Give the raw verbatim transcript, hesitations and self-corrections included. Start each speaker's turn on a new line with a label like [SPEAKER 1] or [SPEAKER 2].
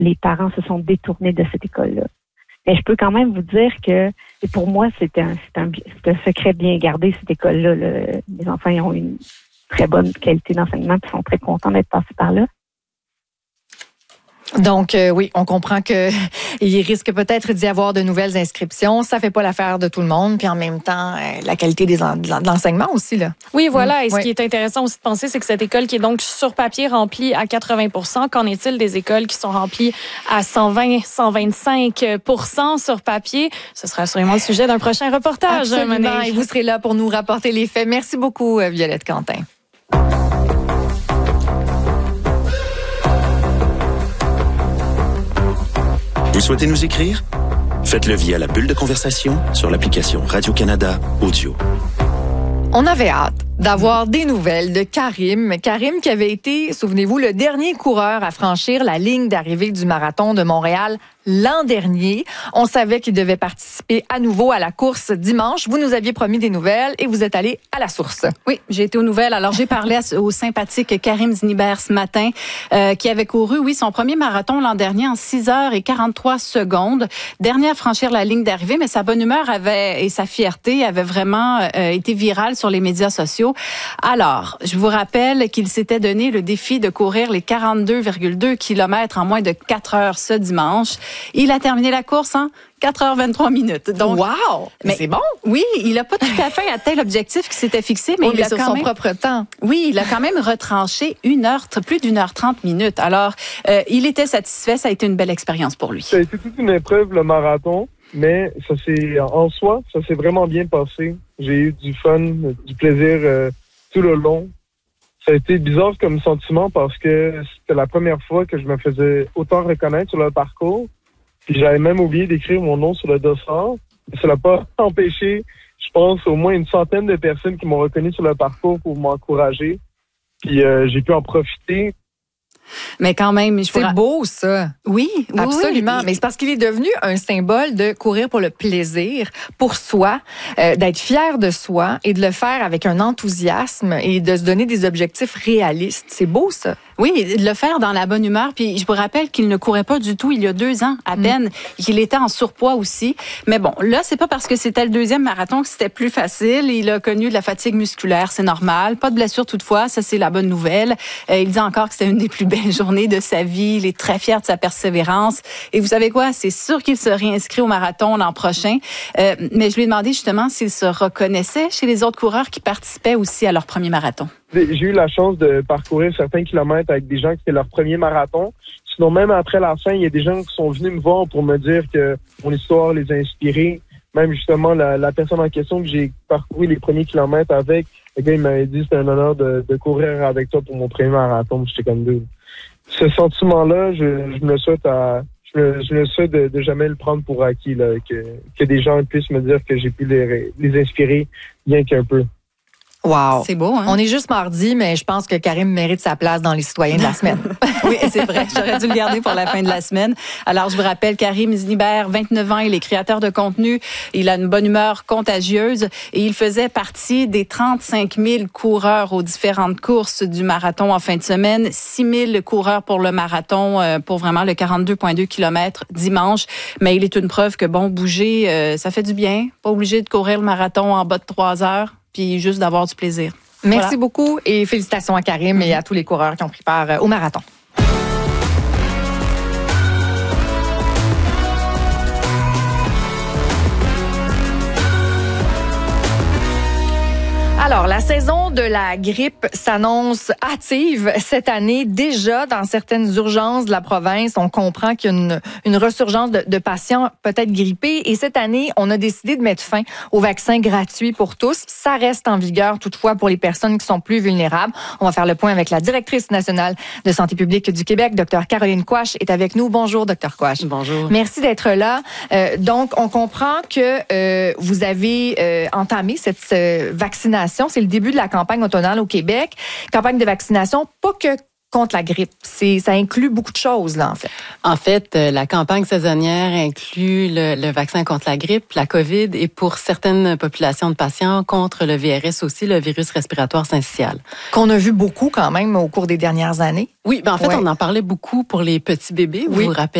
[SPEAKER 1] les parents se sont détournés de cette école-là. Mais je peux quand même vous dire que et pour moi, c'est un, c'est un, c'est un secret bien gardé, cette école-là. Là. Les enfants ils ont une très bonne qualité d'enseignement et sont très contents d'être passés par là.
[SPEAKER 2] Donc, euh, oui, on comprend que il risque peut-être d'y avoir de nouvelles inscriptions. Ça fait pas l'affaire de tout le monde. Puis en même temps, euh, la qualité des en, de l'enseignement aussi, là.
[SPEAKER 3] Oui, voilà. Et ce
[SPEAKER 2] oui.
[SPEAKER 3] qui est intéressant aussi de penser, c'est que cette école qui est donc sur papier remplie à quatre-vingts pour cent, qu'en est-il des écoles qui sont remplies à cent vingt, cent vingt-cinq pour cent sur papier? Ce sera assurément le sujet d'un prochain reportage.
[SPEAKER 2] Absolument. Et vous serez là pour nous rapporter les faits. Merci beaucoup, Violette Quentin.
[SPEAKER 4] Vous souhaitez nous écrire? Faites-le via la bulle de conversation sur l'application Radio-Canada Audio.
[SPEAKER 2] On avait hâte d'avoir des nouvelles de Karim. Karim qui avait été, souvenez-vous, le dernier coureur à franchir la ligne d'arrivée du marathon de Montréal l'an dernier. On savait qu'il devait participer à nouveau à la course dimanche. Vous nous aviez promis des nouvelles et vous êtes allé à la source.
[SPEAKER 5] Oui, j'ai été aux nouvelles. Alors, j'ai parlé au sympathique Karim Zinibert ce matin, euh, qui avait couru, oui, son premier marathon l'an dernier en six heures quarante-trois secondes. Dernier à franchir la ligne d'arrivée, mais sa bonne humeur avait et sa fierté avaient vraiment euh, été virales sur les médias sociaux. Alors, je vous rappelle qu'il s'était donné le défi de courir les quarante-deux virgule deux kilomètres en moins de quatre heures ce dimanche. Il a terminé la course en quatre heures vingt-trois minutes. Donc,
[SPEAKER 2] wow! Mais c'est bon!
[SPEAKER 5] Oui, il n'a pas tout à fait atteint l'objectif qui s'était fixé, mais
[SPEAKER 2] oui,
[SPEAKER 5] il
[SPEAKER 2] mais
[SPEAKER 5] a
[SPEAKER 2] sur
[SPEAKER 5] quand
[SPEAKER 2] son
[SPEAKER 5] même,
[SPEAKER 2] propre temps.
[SPEAKER 5] Oui, il a quand même retranché une heure, plus d'une heure trente minutes. Alors, euh, il était satisfait. Ça a été une belle expérience pour lui.
[SPEAKER 6] Ça a été toute une épreuve, le marathon, mais ça s'est, en soi, ça s'est vraiment bien passé. J'ai eu du fun, du plaisir euh, tout le long. Ça a été bizarre comme sentiment parce que c'était la première fois que je me faisais autant reconnaître sur le parcours. Puis j'avais même oublié d'écrire mon nom sur le dossard. Ça l'a pas empêché, je pense, au moins une centaine de personnes qui m'ont reconnu sur le parcours pour m'encourager. Puis euh, j'ai pu en profiter.
[SPEAKER 5] Mais quand même, je
[SPEAKER 2] c'est
[SPEAKER 5] pourrais...
[SPEAKER 2] beau ça.
[SPEAKER 5] Oui, oui
[SPEAKER 2] absolument.
[SPEAKER 5] Oui.
[SPEAKER 2] Mais c'est parce qu'il est devenu un symbole de courir pour le plaisir, pour soi, euh, d'être fier de soi et de le faire avec un enthousiasme et de se donner des objectifs réalistes. C'est beau ça.
[SPEAKER 5] Oui, de le faire dans la bonne humeur. Puis je vous rappelle qu'il ne courait pas du tout il y a deux ans à peine. Mmh. Qu'il était en surpoids aussi. Mais bon, là, c'est pas parce que c'était le deuxième marathon que c'était plus facile. Il a connu de la fatigue musculaire, c'est normal. Pas de blessure toutefois, ça c'est la bonne nouvelle. Euh, il dit encore que c'était une des plus belles journées de sa vie. Il est très fier de sa persévérance. Et vous savez quoi? C'est sûr qu'il se réinscrit au marathon l'an prochain. Euh, mais je lui ai demandé justement s'il se reconnaissait chez les autres coureurs qui participaient aussi à leur premier marathon.
[SPEAKER 6] J'ai eu la chance de parcourir certains kilomètres avec des gens qui étaient leur premier marathon. Sinon, même après la fin, il y a des gens qui sont venus me voir pour me dire que mon histoire les a inspirés. Même justement, la, la personne en question que j'ai parcouru les premiers kilomètres avec, le gars, il m'avait dit que c'était un honneur de, de courir avec toi pour mon premier marathon. J'étais comme deux. Ce sentiment-là, je, je me souhaite à... Je me, je me souhaite de, de jamais le prendre pour acquis, là, que, que des gens puissent me dire que j'ai pu les, les inspirer, bien qu'un peu.
[SPEAKER 2] Wow.
[SPEAKER 5] C'est beau, hein?
[SPEAKER 2] On est juste mardi, mais je pense que Karim mérite sa place dans les citoyens de la semaine.
[SPEAKER 5] Oui, c'est vrai. J'aurais dû le garder pour la fin de la semaine. Alors, je vous rappelle, Karim Zinibert, vingt-neuf ans, il est créateur de contenu. Il a une bonne humeur contagieuse et il faisait partie des trente-cinq mille coureurs aux différentes courses du marathon en fin de semaine. six mille coureurs pour le marathon, euh, pour vraiment le quarante-deux virgule deux kilomètres dimanche. Mais il est une preuve que, bon, bouger, euh, ça fait du bien. Pas obligé de courir le marathon en bas de trois heures. Puis juste d'avoir du plaisir.
[SPEAKER 2] Merci
[SPEAKER 5] voilà.
[SPEAKER 2] beaucoup et félicitations à Karim mm-hmm. et à tous les coureurs qui ont pris part au marathon. Alors, la saison de la grippe s'annonce hâtive cette année. Déjà, dans certaines urgences de la province, on comprend qu'il y a une, une ressurgence de, de patients peut-être grippés. Et cette année, on a décidé de mettre fin au vaccin gratuit pour tous. Ça reste en vigueur toutefois pour les personnes qui sont plus vulnérables. On va faire le point avec la directrice nationale de santé publique du Québec, Dr Caroline Quach, est avec nous. Bonjour, Dr Quach.
[SPEAKER 5] Bonjour.
[SPEAKER 2] Merci d'être là. Euh, donc, on comprend que euh, vous avez euh, entamé cette euh, vaccination. C'est le début de la campagne automnale au Québec. Campagne de vaccination, pas que contre la grippe. C'est, ça inclut beaucoup de choses, là, en fait.
[SPEAKER 7] En fait, euh, la campagne saisonnière inclut le, le vaccin contre la grippe, la COVID et pour certaines populations de patients contre le V R S aussi, le virus respiratoire syncytial.
[SPEAKER 2] Qu'on a vu beaucoup quand même au cours des dernières années.
[SPEAKER 7] Oui, ben en fait,
[SPEAKER 2] ouais.
[SPEAKER 7] on en parlait beaucoup pour les petits bébés. Vous
[SPEAKER 2] oui.
[SPEAKER 7] vous rappelez